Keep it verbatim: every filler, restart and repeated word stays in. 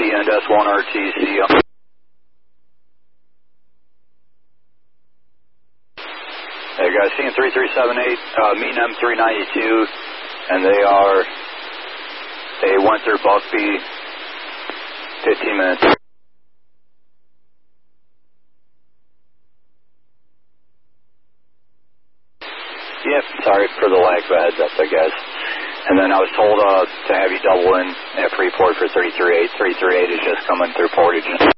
N S one R T C. Hey guys, C N three three seven eight, uh, meeting M three ninety-two, and they are, they went through Buckby, fifteen minutes. Yep, sorry for the lag, but heads up, I guess. And then I was told uh, to have you double in at Freeport for three three eight. three three eight is just coming through Portage.